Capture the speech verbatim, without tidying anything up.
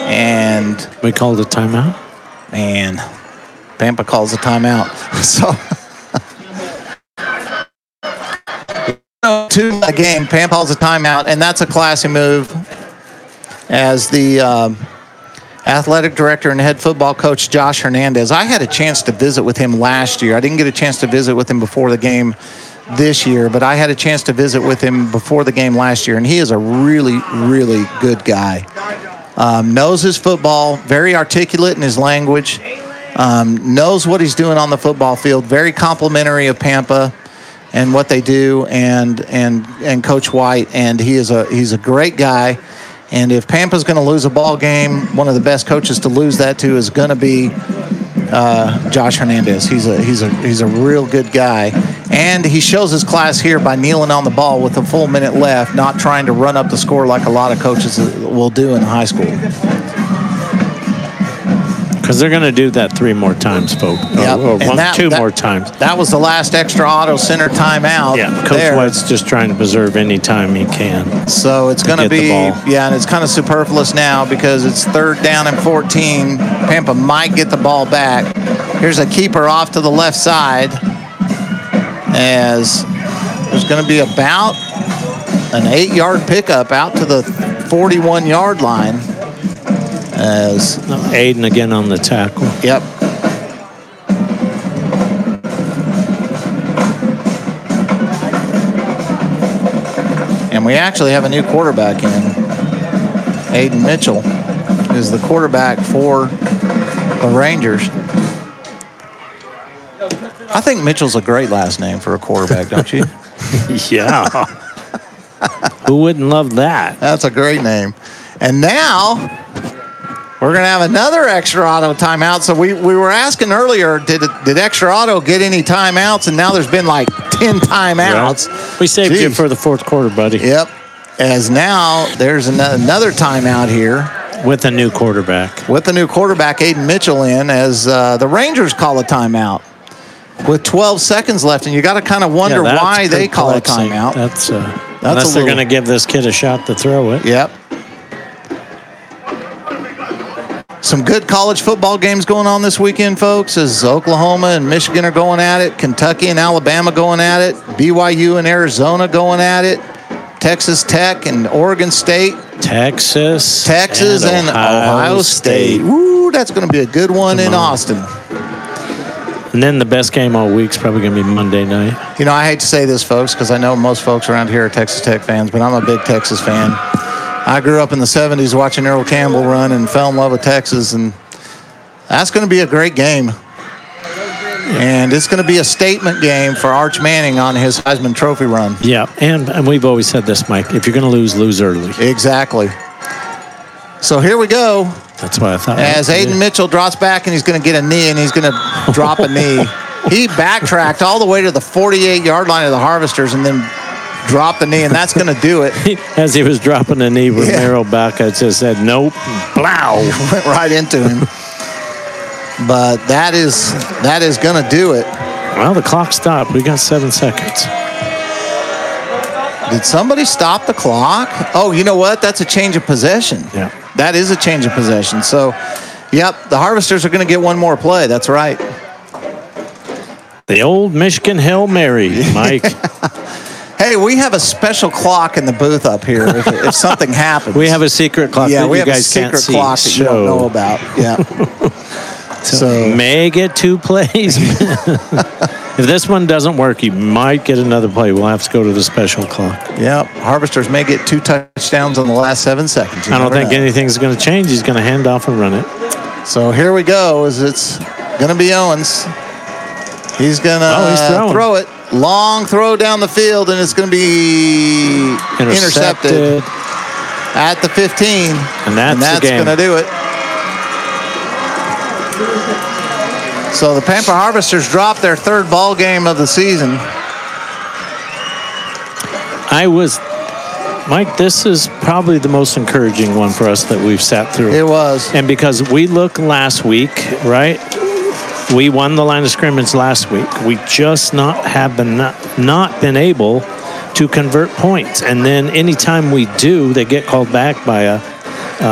And we called a timeout. And Pampa calls a timeout. So to the game, Pampa calls a timeout, and that's a classy move. As the um, athletic director and head football coach Josh Hernandez, I had a chance to visit with him last year. I didn't get a chance to visit with him before the game this year, but I had a chance to visit with him before the game last year, and he is a really, really good guy. Um, knows his football, very articulate in his language, um, knows what he's doing on the football field, very complimentary of Pampa and what they do, and and and Coach White, and he is a he's a great guy. And if Pampa's going to lose a ball game, one of the best coaches to lose that to is going to be uh, Josh Hernandez. He's a he's a he's a real good guy, and he shows his class here by kneeling on the ball with a full minute left, not trying to run up the score like a lot of coaches will do in high school. Because they're going to do that three more times, folks. Yep. Or, or one, that, two that, more times. That was the last extra auto center timeout. Yeah, Coach there. White's just trying to preserve any time he can. So it's going to be, yeah, and it's kind of superfluous now because it's third down and fourteen. Pampa might get the ball back. Here's a keeper off to the left side as there's going to be about an eight-yard pickup out to the forty-one-yard line. As no, Aiden again on the tackle. Yep. And we actually have a new quarterback in. Aiden Mitchell is the quarterback for the Rangers. I think Mitchell's a great last name for a quarterback, don't you? Yeah. Who wouldn't love that? That's a great name. And now we're going to have another extra auto timeout. So we, we were asking earlier, did it, did extra auto get any timeouts? And now there's been like ten timeouts. Right. We saved Jeez. you for the fourth quarter, buddy. Yep. As now there's an, another timeout here. With a new quarterback. With the new quarterback, Aiden Mitchell, in as uh, the Rangers call a timeout with twelve seconds left. And you got to kind of wonder yeah, why they call a timeout. That's, uh, that's Unless they're going to give this kid a shot to throw it. Yep. Some good college football games going on this weekend, folks, as Oklahoma and Michigan are going at it, Kentucky and Alabama going at it, B Y U and Arizona going at it, Texas Tech and Oregon State. Texas. Texas and, and Ohio, Ohio State. State. Woo, that's going to be a good one Come in on. Austin. And then the best game all week is probably going to be Monday night. You know, I hate to say this, folks, because I know most folks around here are Texas Tech fans, but I'm a big Texas fan. I grew up in the seventies watching Earl Campbell run and fell in love with Texas, and that's going to be a great game. And it's going to be a statement game for Arch Manning on his Heisman Trophy run. Yeah, and, and we've always said this, Mike, if you're going to lose, lose early. Exactly. So here we go. That's what I thought. As Aiden Mitchell drops back, and he's going to get a knee, and he's going to drop a knee. He backtracked all the way to the forty-eight-yard line of the Harvesters and then dropped the knee, and that's going to do it. As he was dropping the knee, Romero yeah. Baca just said, nope, blow. Went right into him. But that is that is going to do it. Well, the clock stopped. We got seven seconds. Did somebody stop the clock? Oh, you know what? That's a change of possession. Yeah. That is a change of possession. So, yep, the Harvesters are going to get one more play. That's right. The old Michigan Hail Mary, Mike. Hey, we have a special clock in the booth up here if, if something happens. We have a secret clock yeah, that we you have guys a secret can't see. clock that you don't know about. Yeah. so, so may get two plays. If this one doesn't work, you might get another play. We'll have to go to the special clock. Yep. Harvesters may get two touchdowns in the last seven seconds. You I don't think know. anything's going to change. He's going to hand off and run it. So here we go. Is it's going to be Owens. He's going to oh, throw it. Long throw down the field, and it's going to be intercepted. intercepted at the fifteen. And that's, and that's going to do it. So the Pampa Harvesters dropped their third ball game of the season. I was, Mike, this is probably the most encouraging one for us that we've sat through. It was. And because we looked last week, right? We won the line of scrimmage last week. We just not have been not, not been able to convert points. And then anytime we do, they get called back by a